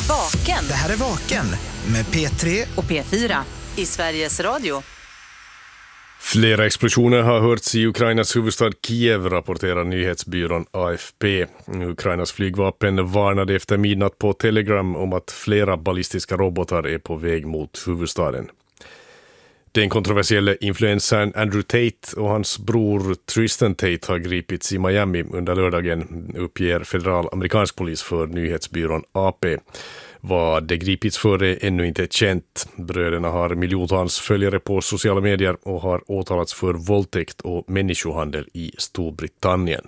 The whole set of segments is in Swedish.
Vaken. Det här är Vaken med P3 och P4 i Sveriges Radio. Flera explosioner har hörts i Ukrainas huvudstad Kiev, rapporterar nyhetsbyrån AFP. Ukrainas flygvapen varnade efter midnatt på Telegram om att flera ballistiska robotar är på väg mot huvudstaden. Den kontroversiella influencern Andrew Tate och hans bror Tristan Tate har gripits i Miami under lördagen, uppger federal amerikansk polis för nyhetsbyrån AP. Vad det gripits för är ännu inte känt. Bröderna har miljontals följare på sociala medier och har åtalats för våldtäkt och människohandel i Storbritannien.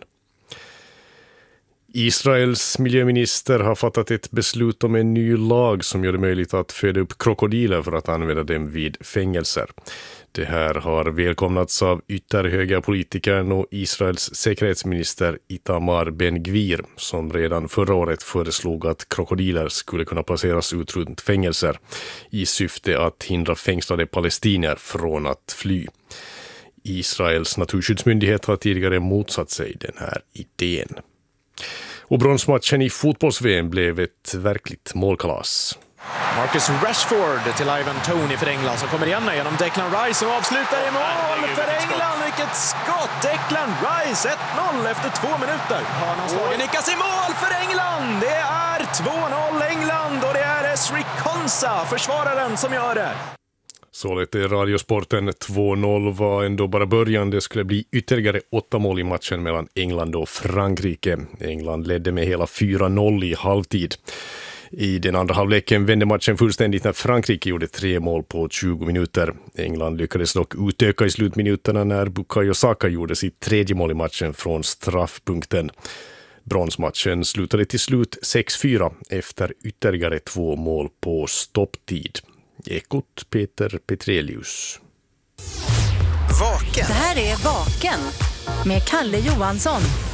Israels miljöminister har fattat ett beslut om en ny lag som gör det möjligt att föda upp krokodiler för att använda dem vid fängelser. Det här har välkomnats av ytterhöga politikern och Israels säkerhetsminister Itamar Ben-Gvir, som redan förra året föreslog att krokodiler skulle kunna placeras ut runt fängelser i syfte att hindra fängslade palestinier från att fly. Israels naturskyddsmyndighet har tidigare motsatt sig den här idén. Och bronsmatchen i fotbolls-VM blev ett verkligt målkalas. Marcus Rashford till Ivan Toney för England som kommer igen genom Declan Rice och avslutar i mål för England. Vilket skott! Declan Rice 1-0 efter 2 minuter. Hörnanslagen nickas i mål för England. Det är 2-0 England och det är Esri Konsa, försvararen, som gör det. Så lite Radiosporten. 2-0 var ändå bara början. Det skulle bli ytterligare 8 mål i matchen mellan England och Frankrike. England ledde med hela 4-0 i halvtid. I den andra halvleken vände matchen fullständigt när Frankrike gjorde 3 mål på 20 minuter. England lyckades dock utöka i slutminuterna när Bukayo Saka gjorde sitt 3:e mål i matchen från straffpunkten. Bronsmatchen slutade till slut 6-4 efter ytterligare 2 mål på stopptid. Ekot Peter Petrelius. Vaken. Det här är Vaken med Kalle Johansson.